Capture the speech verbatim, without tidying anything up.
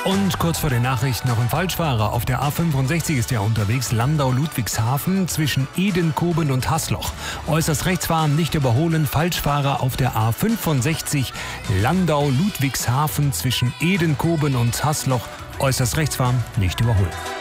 Und kurz vor den Nachrichten noch ein Falschfahrer. Auf der A fünfundsechzig ist er unterwegs, Landau-Ludwigshafen zwischen Edenkoben und Haßloch. Äußerst rechts fahren, nicht überholen. Falschfahrer auf der A fünfundsechzig, Landau-Ludwigshafen zwischen Edenkoben und Haßloch. Äußerst rechts fahren, nicht überholen.